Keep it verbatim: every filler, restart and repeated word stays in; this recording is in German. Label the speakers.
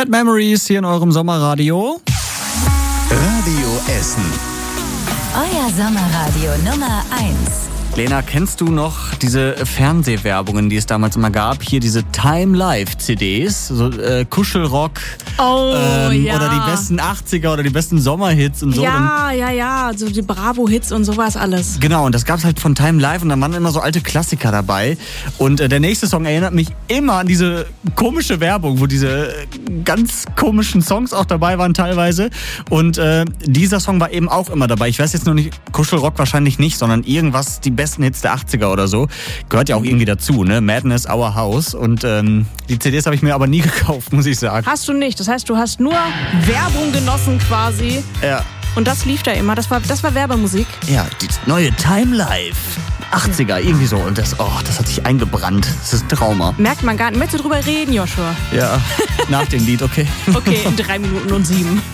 Speaker 1: Bad Memories hier in eurem Sommerradio.
Speaker 2: Radio Essen.
Speaker 3: Euer Sommerradio Nummer eins.
Speaker 1: Lena, kennst du noch diese Fernsehwerbungen, die es damals immer gab? Hier diese Time Life C Ds, so äh, Kuschelrock
Speaker 4: Oh,
Speaker 1: ähm,
Speaker 4: ja.
Speaker 1: oder die besten achtziger oder die besten Sommerhits und so.
Speaker 4: Ja, ja, ja, so die Bravo-Hits und sowas alles.
Speaker 1: Genau, und das gab's halt von Time Life und da waren immer so alte Klassiker dabei. Und äh, der nächste Song erinnert mich immer an diese komische Werbung, wo diese äh, ganz komischen Songs auch dabei waren teilweise. Und äh, dieser Song war eben auch immer dabei. Ich weiß jetzt noch nicht, Kuschelrock wahrscheinlich nicht, sondern irgendwas, die besten Hits der achtziger oder so. Gehört ja auch irgendwie dazu, ne? Madness, Our House. Und ähm, die C Ds habe ich mir aber nie gekauft, muss ich sagen.
Speaker 4: Hast du nicht. Das heißt, du hast nur Werbung genossen quasi.
Speaker 1: Ja.
Speaker 4: Und das lief da immer. Das war, das war Werbemusik.
Speaker 1: Ja, die neue Time Life. achtziger, irgendwie so. Und das, oh, das hat sich eingebrannt. Das ist ein Trauma.
Speaker 4: Merkt man gar nicht. Möchtest du drüber reden, Joshua?
Speaker 1: Ja, nach dem Lied, okay.
Speaker 4: Okay, in drei Minuten und sieben.